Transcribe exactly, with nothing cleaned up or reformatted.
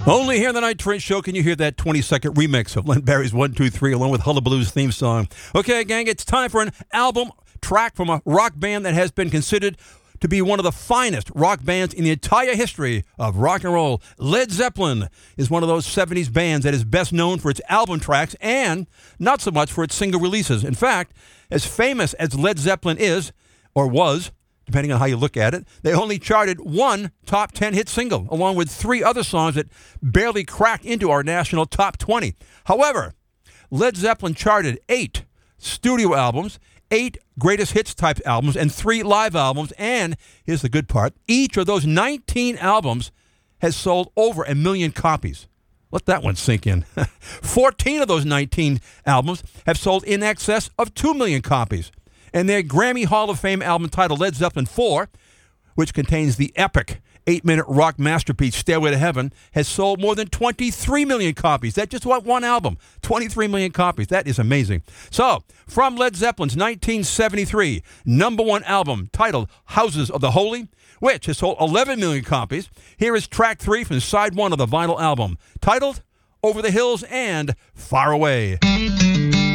Only here on the Night Train Show can you hear that twenty-second remix of Len Barry's one two three along with Hullabaloo's theme song. Okay, gang, it's time for an album track from a rock band that has been considered to be one of the finest rock bands in the entire history of rock and roll. Led Zeppelin is one of those seventies bands that is best known for its album tracks and not so much for its single releases. In fact, as famous as Led Zeppelin is, or was, depending on how you look at it, they only charted one top ten hit single, along with three other songs that barely cracked into our national top twenty. However, Led Zeppelin charted eight studio albums, eight greatest hits type albums, and three live albums. And here's the good part. Each of those nineteen albums has sold over a million copies. Let that one sink in. fourteen of those nineteen albums have sold in excess of two million copies. And their Grammy Hall of Fame album titled Led Zeppelin four, which contains the epic eight-minute rock masterpiece Stairway to Heaven, has sold more than twenty-three million copies. That's just what one album, twenty-three million copies. That is amazing. So, from Led Zeppelin's nineteen seventy-three number one album titled Houses of the Holy, which has sold eleven million copies, here is track three from side one of the vinyl album, titled Over the Hills and Far Away.